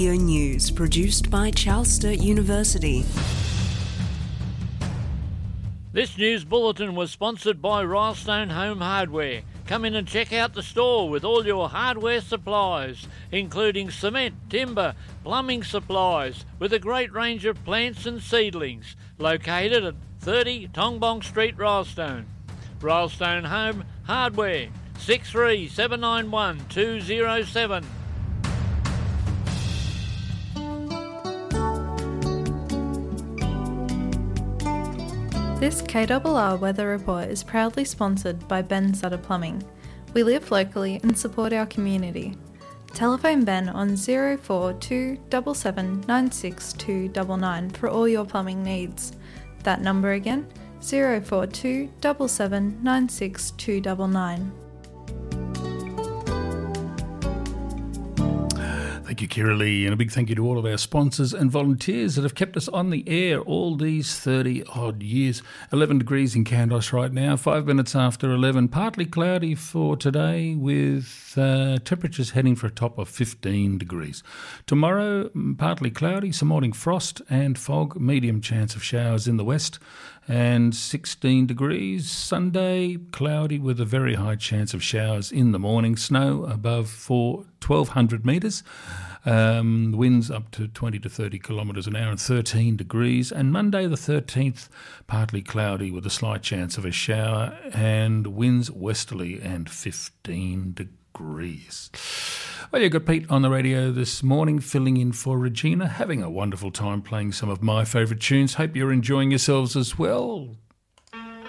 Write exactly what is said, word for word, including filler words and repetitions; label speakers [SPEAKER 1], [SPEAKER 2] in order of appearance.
[SPEAKER 1] News produced by Charles Sturt University.
[SPEAKER 2] This news bulletin was sponsored by Rylestone Home Hardware. Come in and check out the store with all your hardware supplies, including cement, timber, plumbing supplies, with a great range of plants and seedlings. Located at thirty Tongbong Street, Rylestone. Rylestone Home Hardware, six three seven nine one two zero seven.
[SPEAKER 3] This K R R Weather Report is proudly sponsored by Ben Sutter Plumbing. We live locally and support our community. Telephone Ben on zero four two seven seven nine six two nine nine for all your plumbing needs. That number again, zero four two seven seven nine six two nine nine.
[SPEAKER 4] Thank you, Kira Lee, and a big thank you to all of our sponsors and volunteers that have kept us on the air all these thirty-odd years. eleven degrees in Kandos right now, five minutes after eleven. Partly cloudy for today with uh, temperatures heading for a top of fifteen degrees. Tomorrow, partly cloudy, some morning frost and fog, medium chance of showers in the west, and sixteen degrees. Sunday, cloudy with a very high chance of showers in the morning, snow above for twelve hundred metres. Um, winds up to twenty to thirty kilometres an hour and thirteen degrees. And Monday the thirteenth, partly cloudy with a slight chance of a shower and winds westerly and fifteen degrees. Well, you got Pete on the radio this morning, filling in for Regina, having a wonderful time playing some of my favourite tunes. Hope you're enjoying yourselves as well.